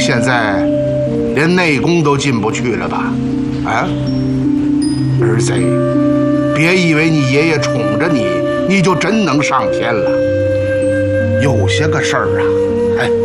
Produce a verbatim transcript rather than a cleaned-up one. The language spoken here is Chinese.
现在连内宫都进不去了吧？啊，儿子，别以为你爷爷宠着你，你就真能上天了。有些个事儿啊，哎。